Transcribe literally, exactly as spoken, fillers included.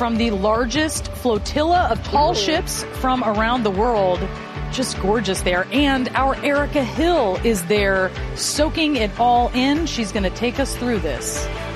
from the largest flotilla of tall Ooh. ships from around the world. Just gorgeous there. And our Erica Hill is there soaking it all in. She's going to take us through this.